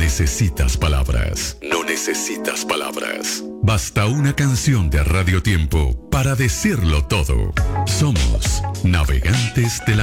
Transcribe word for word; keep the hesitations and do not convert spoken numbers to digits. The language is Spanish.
necesitas palabras. No necesitas palabras. Basta una canción de Radio Tiempo para decirlo todo. Somos navegantes de la